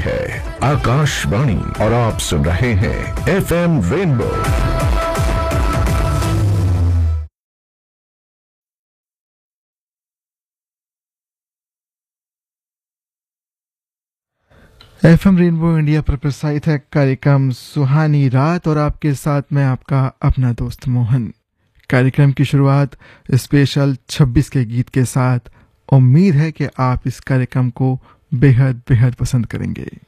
है आकाशवाणी और आप सुन रहे हैं FM rainbow. FM rainbow India पर प्रसारित है कार्यक्रम सुहानी रात और आपके साथ मैं आपका अपना दोस्त मोहन। कार्यक्रम की शुरुआत स्पेशल 26 के गीत के साथ। उम्मीद है कि आप इस कार्यक्रम को बेहद बेहद पसंद करेंगे।